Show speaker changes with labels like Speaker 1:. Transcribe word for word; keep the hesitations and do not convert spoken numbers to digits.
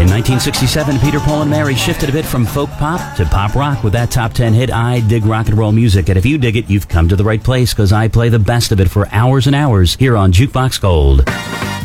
Speaker 1: In nineteen sixty-seven, Peter, Paul, and Mary shifted a bit from folk pop to pop rock with that top ten hit, I Dig Rock and Roll Music. And if you dig it, you've come to the right place, because I play the best of it for hours and hours here on Jukebox Gold.